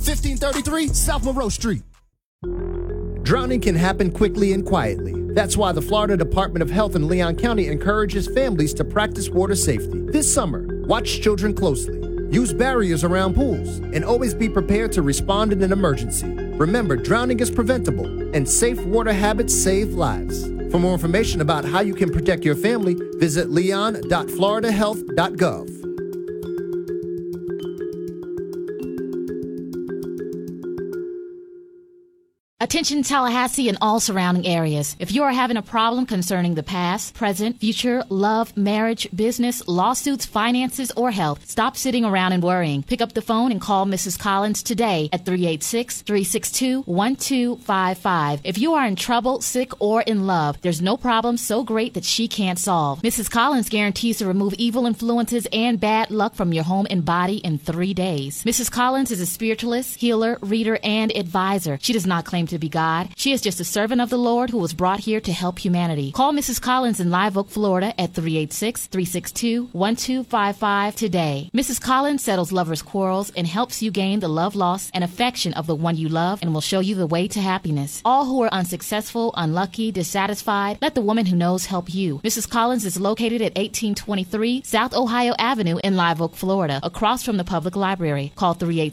1533 South Monroe Street. Drowning can happen quickly and quietly. That's why the Florida Department of Health in Leon County encourages families to practice water safety. This summer, watch children closely. Use barriers around pools, and always be prepared to respond in an emergency. Remember, drowning is preventable, and safe water habits save lives. For more information about how you can protect your family, visit leon.floridahealth.gov. Attention Tallahassee and all surrounding areas. If you are having a problem concerning the past, present, future, love, marriage, business, lawsuits, finances, or health, stop sitting around and worrying. Pick up the phone and call Mrs. Collins today at 386-362-1255. If you are in trouble, sick, or in love, there's no problem so great that she can't solve. Mrs. Collins guarantees to remove evil influences and bad luck from your home and body in 3 days. Mrs. Collins is a spiritualist, healer, reader, and advisor. She does not claim to be God. She is just a servant of the Lord who was brought here to help humanity. Call Mrs. Collins in Live Oak, Florida at 386-362-1255 today. Mrs. Collins settles lovers' quarrels and helps you gain the love lost and affection of the one you love and will show you the way to happiness. All who are unsuccessful, unlucky, dissatisfied, let the woman who knows help you. Mrs. Collins is located at 1823 South Ohio Avenue in Live Oak, Florida, across from the public library. Call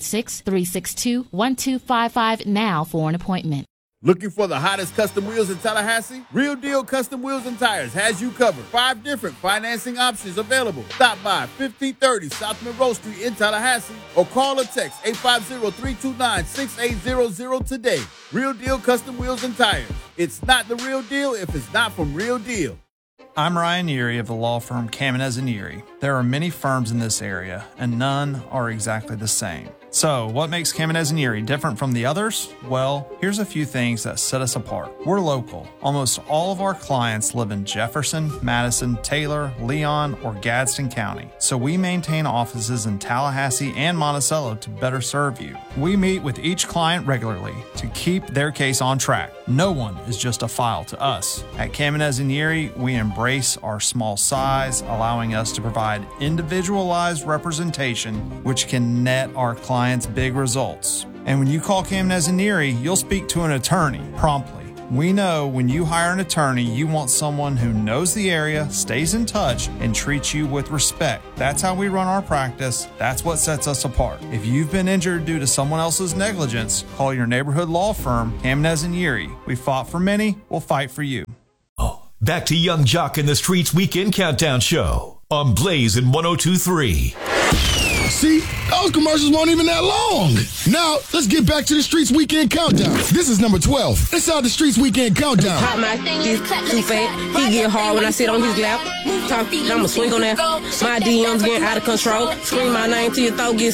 386-362-1255 now for an appointment. Looking for the hottest custom wheels in Tallahassee? Real Deal Custom Wheels and Tires has you covered. 5 different financing options available. Stop by 1530 South Monroe Street in Tallahassee or call or text 850-329-6800 today. Real Deal Custom Wheels and Tires. It's not the real deal if it's not from Real Deal. I'm Ryan Yeary of the law firm Kamenez & Yeary. There are many firms in this area, and none are exactly the same. So, what makes Kamenez & Yeary different from the others? Well, here's a few things that set us apart. We're local. Almost all of our clients live in Jefferson, Madison, Taylor, Leon, or Gadsden County. So we maintain offices in Tallahassee and Monticello to better serve you. We meet with each client regularly to keep their case on track. No one is just a file to us. At Kamenez & Yeary, we embrace our small size, allowing us to provide individualized representation, which can net our clients big results. And when you call Kamenez & Yeary, you'll speak to an attorney promptly. We know when you hire an attorney, you want someone who knows the area, stays in touch, and treats you with respect. That's how we run our practice. That's what sets us apart. If you've been injured due to someone else's negligence, call your neighborhood law firm, Kamenez & Yeary. We fought for many, we'll fight for you. Oh, back to Young Jock in the Streets Weekend Countdown Show on Blaze in 102.3. See, those commercials weren't even that long. Now, let's get back to the Streets Weekend Countdown. This is number 12. Inside the Streets Weekend Countdown. Hot my is too fat. He get hard when I sit on his lap. Talk, I'ma swing on that. My DMs getting out of control. Scream my name till your throat gets